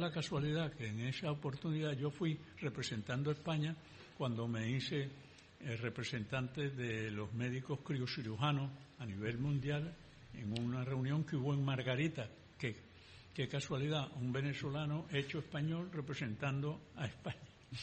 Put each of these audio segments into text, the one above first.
la casualidad que en esa oportunidad yo fui representando a España cuando me hice representante de los médicos criocirujanos a nivel mundial en una reunión que hubo en Margarita. Qué casualidad, un venezolano hecho español representando a España.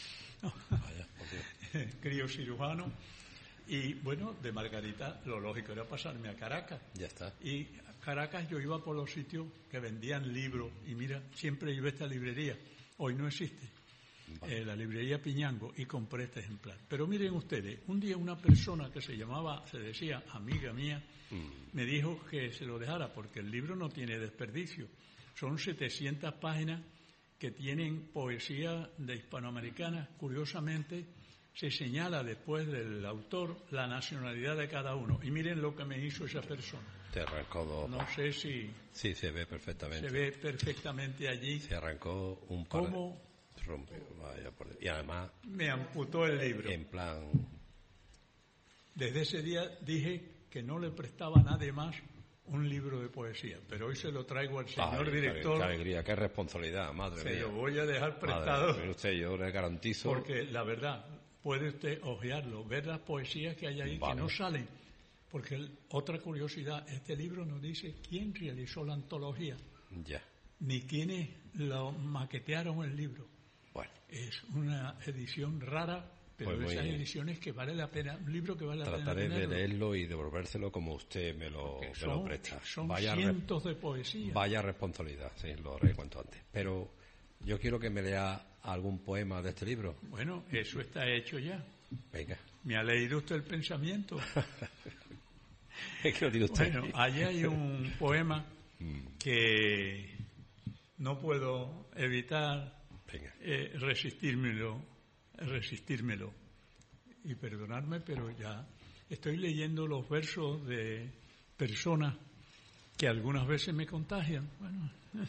Vaya, Criocirujano. Y bueno, de Margarita lo lógico era pasarme a Caracas. ya está. Y a Caracas yo iba por los sitios que vendían libros. Y mira, siempre iba a esta librería. Hoy no existe. Vale. La librería Piñango, y compré este ejemplar. Pero miren ustedes, un día una persona que se decía amiga mía, me dijo que se lo dejara porque el libro no tiene desperdicio. Son 700 páginas que tienen poesía de hispanoamericanas. Curiosamente, se señala después del autor la nacionalidad de cada uno. Y miren lo que me hizo esa persona. Te arrancó dos. No sé si Sí, se ve perfectamente. se ve perfectamente allí Se arrancó un par cómo de... Rompe, vaya por Dios. Y además, me amputó el libro. en plan... Desde ese día dije que no le prestaba a nadie más un libro de poesía, pero hoy se lo traigo al señor director. Qué alegría, qué responsabilidad, madre mía. Se lo voy a dejar prestado. Madre, mire usted, yo le garantizo... Porque la verdad, puede usted hojearlo, ver las poesías que hay ahí Vale. que no salen. Porque otra curiosidad, este libro nos dice quién realizó la antología, Ya, ni quiénes lo maquetearon el libro. bueno. Es una edición rara, pero Pues muy esas bien. ediciones que vale la pena, un libro que vale la pena Trataré de tenerlo. leerlo y devolvérselo como usted me lo Son, presta. son Vaya cientos de poesías. Vaya responsabilidad, sí, lo haré cuanto antes. Pero yo quiero que me lea algún poema de este libro. Bueno, eso está hecho ya. Venga. ¿Me ha leído usted el pensamiento? Es que lo tiene usted. Bueno, allí hay un poema que no puedo evitar Venga. resistírmelo. Y perdonadme, pero ya estoy leyendo los versos de personas que algunas veces me contagian. Bueno,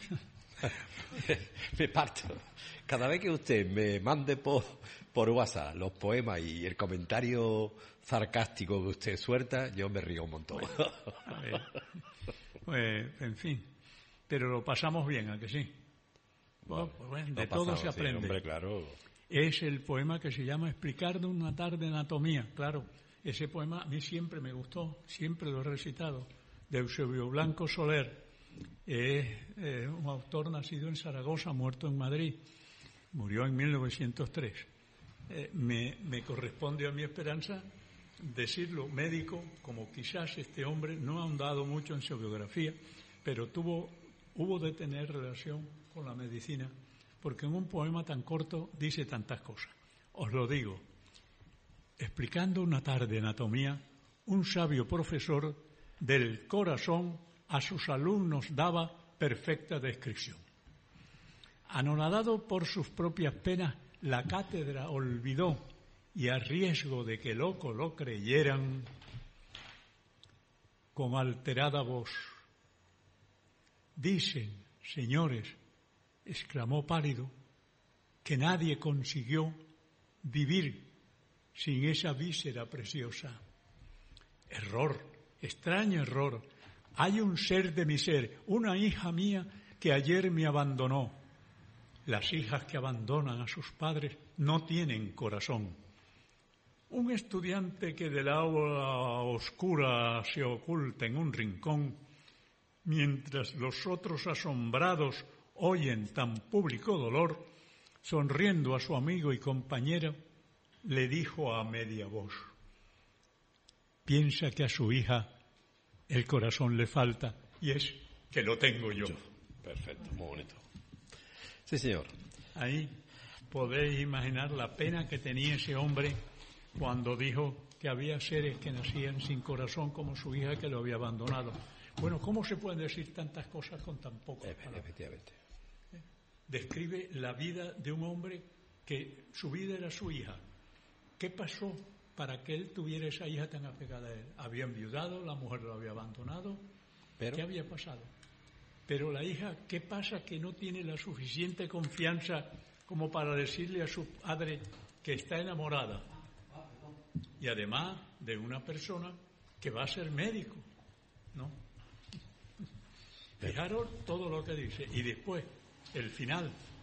Me parto. Cada vez que usted me mande por WhatsApp los poemas y el comentario sarcástico que usted suelta, yo me río un montón. a ver, pues, en fin, pero lo pasamos bien, ¿a que sí? Bueno, pues bueno, de Lo todo pasamos, se sí, aprende. hombre, claro. Es el poema que se llama Explicando una tarde anatomía. Claro, ese poema a mí siempre me gustó, siempre lo he recitado, de Eusebio Blanco Soler. Es un autor nacido en Zaragoza, muerto en Madrid. Murió en 1903. Me corresponde a mi esperanza decirlo médico, como quizás este hombre no ha ahondado mucho en su biografía, pero hubo de tener relación con la medicina, porque en un poema tan corto dice tantas cosas. Os lo digo. Explicando una tarde anatomía, un sabio profesor del corazón a sus alumnos daba perfecta descripción. Anonadado por sus propias penas, la cátedra olvidó, y a riesgo de que loco lo creyeran, con alterada voz: dicen, señores, exclamó pálido, que nadie consiguió vivir sin esa víscera preciosa. Error, extraño error. Hay un ser de mi ser, una hija mía que ayer me abandonó. Las hijas que abandonan a sus padres no tienen corazón. Un estudiante que del aula oscura se oculta en un rincón, mientras los otros asombrados oyen tan público dolor, sonriendo a su amigo y compañero, le dijo a media voz: piensa que a su hija el corazón le falta, y es que lo tengo yo. Perfecto, muy bonito. Sí, señor. Ahí podéis imaginar la pena que tenía ese hombre cuando dijo que había seres que nacían sin corazón, como su hija que lo había abandonado. Bueno, ¿cómo se pueden decir tantas cosas con tan pocas palabras? Efectivamente. Describe la vida de un hombre que su vida era su hija. ¿Qué pasó para que él tuviera esa hija tan apegada a él? Había enviudado, la mujer lo había abandonado. Pero... ¿Qué había pasado? Pero la hija, ¿qué pasa? Que no tiene la suficiente confianza como para decirle a su padre que está enamorada. Y además de una persona que va a ser médico, ¿no? Fijaros todo lo que dice. Y después, el final.